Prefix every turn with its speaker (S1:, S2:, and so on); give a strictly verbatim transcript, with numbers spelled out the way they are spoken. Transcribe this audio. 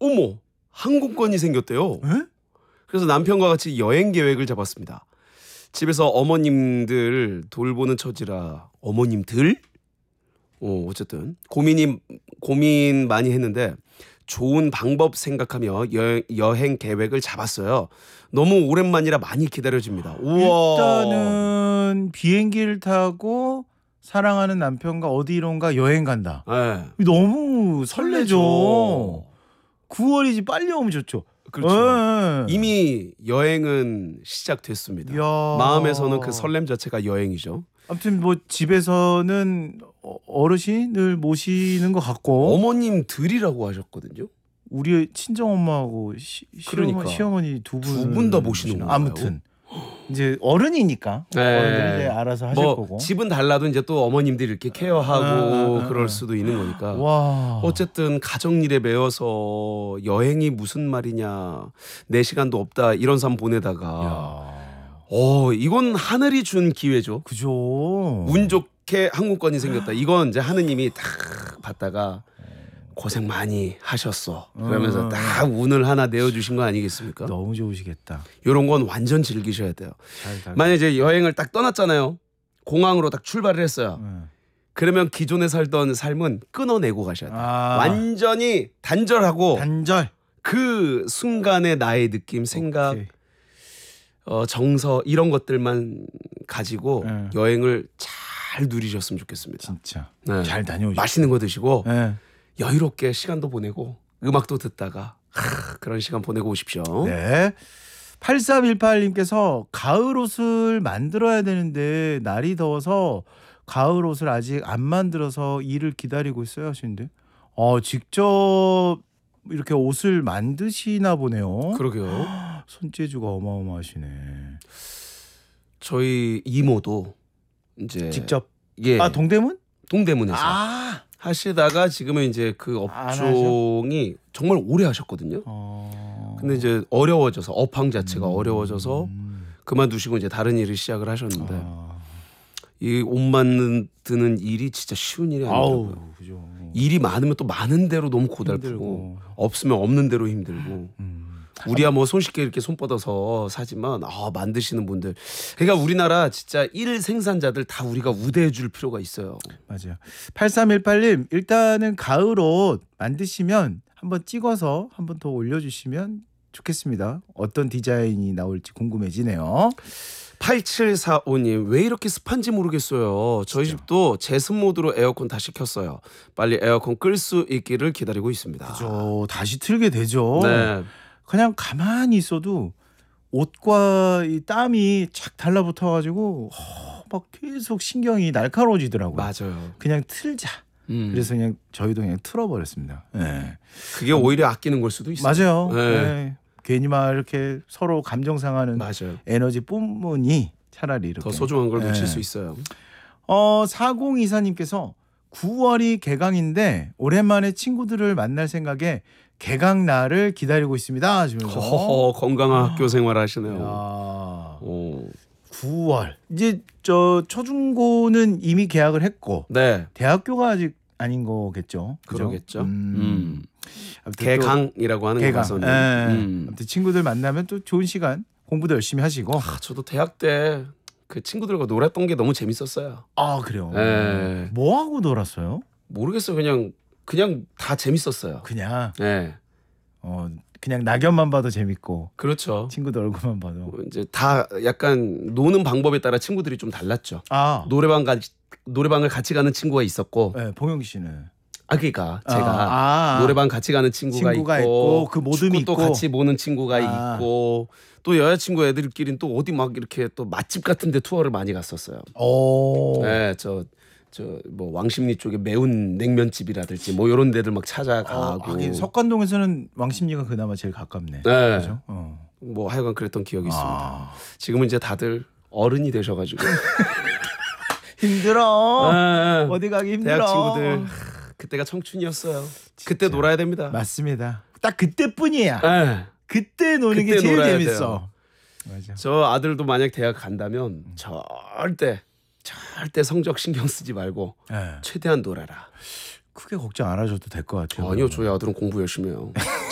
S1: 어머, 항공권이 생겼대요.
S2: 에?
S1: 그래서 남편과 같이 여행 계획을 잡았습니다. 집에서 어머님들 돌보는 처지라 어머님들? 어, 어쨌든 고민이 고민 많이 했는데 좋은 방법 생각하며 여, 여행 계획을 잡았어요. 너무 오랜만이라 많이 기다려집니다. 우와.
S2: 일단은 비행기를 타고 사랑하는 남편과 어디론가 여행 간다.
S1: 네.
S2: 너무 설레죠. 구월이지 빨리 오면 좋죠.
S1: 그렇죠.
S2: 네.
S1: 이미 여행은 시작됐습니다.
S2: 이야.
S1: 마음에서는 그 설렘 자체가 여행이죠.
S2: 아무튼 뭐 집에서는 어르신을 모시는 것 같고
S1: 어머님들이라고 하셨거든요.
S2: 우리 친정 엄마하고 시,
S1: 그러니까.
S2: 시어머니 두 분
S1: 두 분 다 모시는 건가요?
S2: 아무튼 이제 어른이니까
S1: 네.
S2: 어른들이 이제 알아서 하실
S1: 뭐
S2: 거고.
S1: 집은 달라도 이제 또 어머님들이 이렇게 케어하고
S2: 아, 아,
S1: 그럴
S2: 아.
S1: 수도 있는 거니까.
S2: 와.
S1: 어쨌든 가정일에 매여서 여행이 무슨 말이냐, 내 시간도 없다 이런 삶 보내다가
S2: 야.
S1: 어 이건 하늘이 준 기회죠.
S2: 그죠.
S1: 운 좋게 항공권이 생겼다. 이건 이제 하느님이 딱 봤다가 고생 많이 하셨어. 그러면서
S2: 음.
S1: 딱 운을 하나 내어주신 거 아니겠습니까?
S2: 너무 좋으시겠다.
S1: 이런 건 완전 즐기셔야 돼요.
S2: 잘, 잘.
S1: 만약에 이제 여행을 딱 떠났잖아요. 공항으로 딱 출발을 했어요.
S2: 네.
S1: 그러면 기존에 살던 삶은 끊어내고 가셔야 돼요.
S2: 아.
S1: 완전히 단절하고
S2: 단절.
S1: 그 순간의 나의 느낌, 생각,
S2: 오케이.
S1: 어, 정서 이런 것들만 가지고
S2: 네.
S1: 여행을 잘 누리셨으면 좋겠습니다.
S2: 진짜
S1: 네.
S2: 잘 다녀오시죠.
S1: 맛있는 거 드시고
S2: 네.
S1: 여유롭게 시간도 보내고 음악도 듣다가 하, 그런 시간 보내고 오십시오.
S2: 네. 팔삼일팔님께서 가을 옷을 만들어야 되는데 날이 더워서 가을 옷을 아직 안 만들어서 일을 기다리고 있어요 하시는데 어, 직접 이렇게 옷을 만드시나 보네요.
S1: 그러게요.
S2: 손재주가 어마어마하시네.
S1: 저희 이모도 이제
S2: 직접
S1: 예
S2: 아 동대문?
S1: 동대문에서
S2: 아,
S1: 하시다가 지금은 이제 그
S2: 안
S1: 업종이 정말 오래 하셨거든요.
S2: 어...
S1: 근데 이제 어려워져서 업황 자체가
S2: 음...
S1: 어려워져서 그만두시고 이제 다른 일을 시작을 하셨는데
S2: 아...
S1: 이 옷 만드는 일이 진짜 쉬운 일이 아니더라고요.
S2: 아우, 그죠.
S1: 일이 많으면 또 많은 대로 너무 고달프고
S2: 힘들고.
S1: 없으면 없는 대로 힘들고
S2: 음.
S1: 우리야 뭐 손쉽게 이렇게 손 뻗어서 사지만 아 만드시는 분들 그러니까 우리나라 진짜 일 생산자들 다 우리가 우대해 줄 필요가 있어요.
S2: 맞아요. 팔삼일팔님 일단은 가을 옷 만드시면 한번 찍어서 한번 더 올려주시면 좋겠습니다. 어떤 디자인이 나올지 궁금해지네요.
S1: 팔칠사오님 왜 이렇게 습한지 모르겠어요. 저희
S2: 진짜.
S1: 집도 제습 모드로 에어컨 다시 켰어요. 빨리 에어컨 끌 수 있기를 기다리고 있습니다.
S2: 그죠. 다시 틀게 되죠.
S1: 네.
S2: 그냥 가만히 있어도 옷과 이 땀이 착 달라붙어가지고 어, 막 계속 신경이 날카로워지더라고요.
S1: 맞아요.
S2: 그냥 틀자.
S1: 음.
S2: 그래서 그냥 저희도 그냥 틀어버렸습니다. 네.
S1: 그게 오히려 아끼는 걸 수도 있어요.
S2: 맞아요.
S1: 네.
S2: 네. 괜히 막 이렇게 서로 감정 상하는
S1: 맞아요.
S2: 에너지 뿜으니 차라리 이렇게
S1: 더 소중한 걸 놓칠
S2: 네.
S1: 수 있어요.
S2: 어, 사공이사님께서 구월이 개강인데 오랜만에 친구들을 만날 생각에 개강 날을 기다리고 있습니다 하시면서
S1: 허허 건강한 학교 생활
S2: 야,
S1: 하시네요. 오.
S2: 구월 이제 저 초중고는 이미 개학을 했고
S1: 네.
S2: 대학교가 아직 아닌 거겠죠. 그죠?
S1: 그러겠죠.
S2: 음.
S1: 음.
S2: 아무튼 또
S1: 개강이라고 하는
S2: 개강.
S1: 것은
S2: 예.
S1: 음.
S2: 아무튼 친구들 만나면 또 좋은 시간 공부도 열심히 하시고.
S1: 아, 저도 대학 때 그 친구들과 놀았던 게 너무 재밌었어요.
S2: 아 그래요.
S1: 예.
S2: 뭐 하고 놀았어요?
S1: 모르겠어요. 그냥 그냥 다 재밌었어요.
S2: 그냥
S1: 네.
S2: 어 그냥 낙엽만 봐도 재밌고
S1: 그렇죠.
S2: 친구들 얼굴만 봐도.
S1: 이제 다 약간 노는 방법에 따라 친구들이 좀 달랐죠.
S2: 아
S1: 노래방 가 노래방을 같이 가는 친구가 있었고,
S2: 네, 봉영 씨는
S1: 아 그러니까 제가
S2: 아, 아.
S1: 노래방 같이 가는 친구가,
S2: 친구가
S1: 있고,
S2: 있고, 그 모듬이
S1: 축구 또
S2: 있고.
S1: 같이 보는 친구가
S2: 아.
S1: 있고, 또 여자친구 애들끼리는 또 어디 막 이렇게 또 맛집 같은데 투어를 많이 갔었어요.
S2: 오.
S1: 네, 저 저 뭐 왕십리 쪽에 매운 냉면집이라든지 뭐 이런 데들 막 찾아가고.
S2: 어, 하긴 석관동에서는 왕십리가 그나마 제일 가깝네.
S1: 네.
S2: 그죠? 어.
S1: 뭐 하여간 그랬던 기억이 있습니다.
S2: 아.
S1: 지금은 이제 다들 어른이 되셔가지고
S2: 힘들어.
S1: 네.
S2: 어디 가기 힘들어.
S1: 대학 친구들 그때가 청춘이었어요. 그때 놀아야 됩니다.
S2: 맞습니다. 딱 그때뿐이야.
S1: 네.
S2: 그때 노는 게
S1: 그때
S2: 제일
S1: 놀아야
S2: 재밌어. 맞아.
S1: 저 아들도 만약 대학 간다면 절대 절대 성적 신경 쓰지 말고
S2: 네.
S1: 최대한 놀아라.
S2: 크게 걱정 안 하셔도 될 것 같아요.
S1: 아니요, 저희 아들은 공부 열심히 해요.